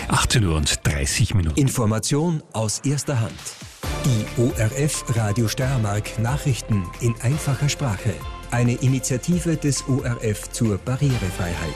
18:30 Uhr. Information aus erster Hand. Die ORF Radio Steiermark Nachrichten in einfacher Sprache. Eine Initiative des ORF zur Barrierefreiheit.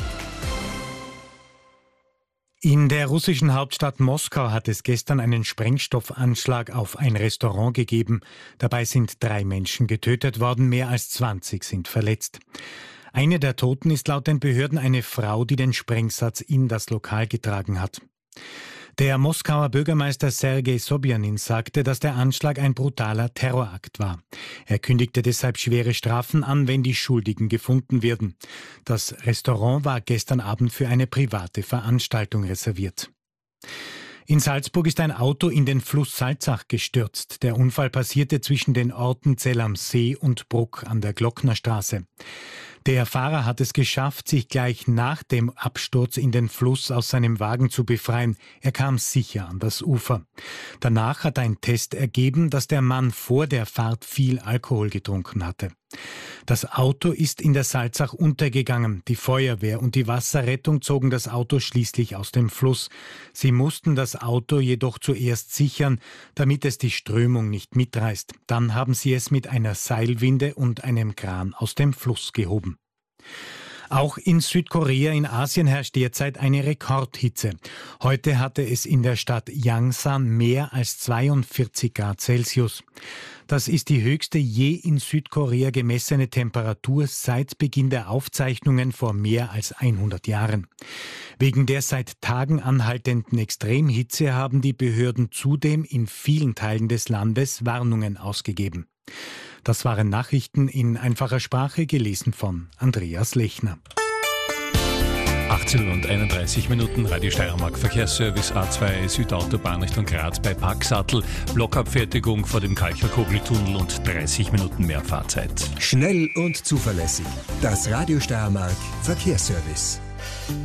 In der russischen Hauptstadt Moskau hat es gestern einen Sprengstoffanschlag auf ein Restaurant gegeben. Dabei sind 3 Menschen getötet worden, mehr als 20 sind verletzt. Eine der Toten ist laut den Behörden eine Frau, die den Sprengsatz in das Lokal getragen hat. Der Moskauer Bürgermeister Sergei Sobjanin sagte, dass der Anschlag ein brutaler Terrorakt war. Er kündigte deshalb schwere Strafen an, wenn die Schuldigen gefunden werden. Das Restaurant war gestern Abend für eine private Veranstaltung reserviert. In Salzburg ist ein Auto in den Fluss Salzach gestürzt. Der Unfall passierte zwischen den Orten Zell am See und Bruck an der Glocknerstraße. Der Fahrer hat es geschafft, sich gleich nach dem Absturz in den Fluss aus seinem Wagen zu befreien. Er kam sicher an das Ufer. Danach hat ein Test ergeben, dass der Mann vor der Fahrt viel Alkohol getrunken hatte. Das Auto ist in der Salzach untergegangen. Die Feuerwehr und die Wasserrettung zogen das Auto schließlich aus dem Fluss. Sie mussten das Auto jedoch zuerst sichern, damit es die Strömung nicht mitreißt. Dann haben sie es mit einer Seilwinde und einem Kran aus dem Fluss gehoben. Auch in Südkorea in Asien herrscht derzeit eine Rekordhitze. Heute hatte es in der Stadt Yangsan mehr als 42 Grad Celsius. Das ist die höchste je in Südkorea gemessene Temperatur seit Beginn der Aufzeichnungen vor mehr als 100 Jahren. Wegen der seit Tagen anhaltenden Extremhitze haben die Behörden zudem in vielen Teilen des Landes Warnungen ausgegeben. Das waren Nachrichten in einfacher Sprache, gelesen von Andreas Lechner. 18:31 Uhr, Radio Steiermark Verkehrsservice A2 Südautobahn Richtung Graz bei Packsattel, Blockabfertigung vor dem Kalcher-Kogel-Tunnel und 30 Minuten mehr Fahrzeit. Schnell und zuverlässig. Das Radio Steiermark Verkehrsservice.